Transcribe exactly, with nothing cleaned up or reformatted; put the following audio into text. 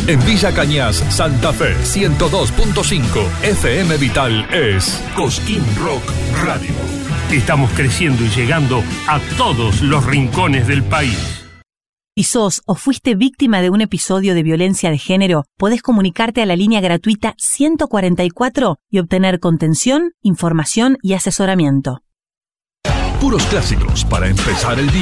En Villa Cañas, Santa Fe, ciento dos punto cinco F M Vital es Cosquín Rock Radio. Estamos creciendo y llegando a todos los rincones del país. Si sos o fuiste víctima de un episodio de violencia de género, podés comunicarte a la línea gratuita ciento cuarenta y cuatro y obtener contención, información y asesoramiento. Puros clásicos para empezar el día.